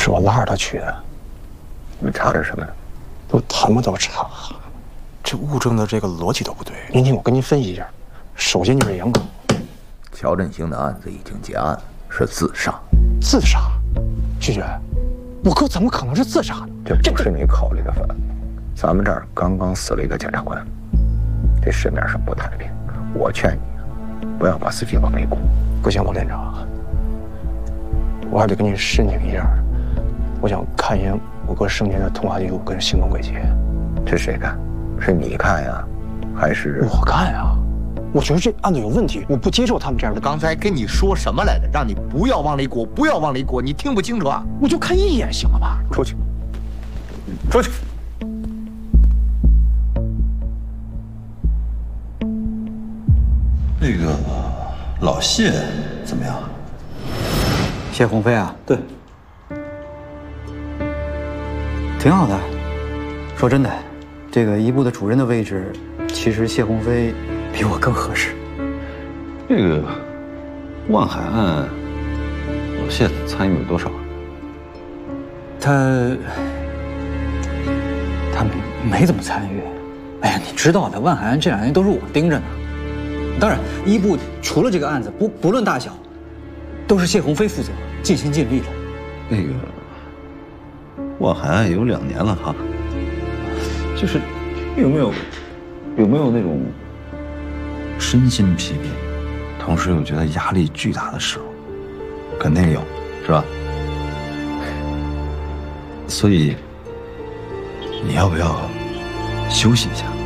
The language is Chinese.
是我拉着他去的。 你们查的什么呀？ 都谈不到查， 这物证的这个逻辑都不对。 您听我跟您分析一下，首先就是杨刚， 乔振兴的案子已经结案，是自杀。 自杀？旭轩，我哥怎么可能是自杀呢？ 这不是你考虑的范围。咱们这儿刚刚死了一个检察官，这市面上不太平。我劝你，不要把自己往里鼓。 不行，王连长，我还得跟你申请一下，我想看一眼我哥生前的通话记录跟行动轨迹。 这谁干？是你看呀，还是我干呀？我觉得这案子有问题，我不接受他们这样的。 刚才跟你说什么来着？让你不要往里裹，不要往里裹，你听不清楚啊？ 我就看一眼行了吧？ 出去，出去。 那个老谢怎么样？ 谢鸿飞啊？ 对， 挺好的。说真的，这个一部的主任的位置，其实谢鸿飞比我更合适。 这个万海案，老谢参与了多少？ 他没怎么参与。哎呀，你知道的，万海案这2年都是我盯着呢。当然，一部除了这个案子，不论大小，都是谢鸿飞负责，尽心尽力的。 那个万海案有2年了哈，就是有没有那种身心疲惫，同时又觉得压力巨大的时候？肯定有，是吧？所以你要不要休息一下？